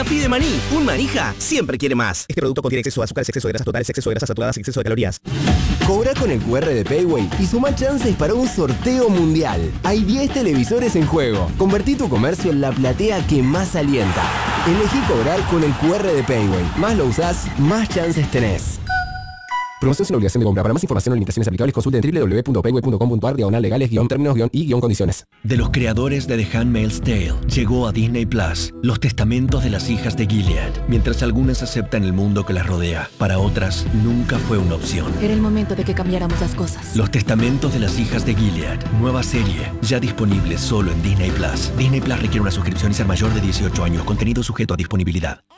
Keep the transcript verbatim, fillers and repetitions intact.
Manija pide maní. Un manija siempre quiere más. Este producto contiene exceso de azúcar, exceso de grasas totales, exceso de grasas saturadas y exceso de calorías. Cobra con el cu erre de Payway y suma chances para un sorteo mundial. Hay diez televisores en juego. Convertí tu comercio en la platea que más alienta. Elegí cobrar con el cu erre de Payway. Más lo usás, más chances tenés. Promoción sin obligación de compra. Para más información o limitaciones aplicables, consulte en doble u doble u doble u punto payway punto com punto a r diagonal legales guión términos guión y guión condiciones. De los creadores de The Handmaid's Tale llegó a Disney Plus Los Testamentos de las Hijas de Gilead. Mientras algunas aceptan el mundo que las rodea, para otras nunca fue una opción. Era el momento de que cambiáramos las cosas. Los Testamentos de las Hijas de Gilead. Nueva serie, ya disponible solo en Disney Plus. Disney Plus requiere una suscripción y ser mayor de dieciocho años. Contenido sujeto a disponibilidad.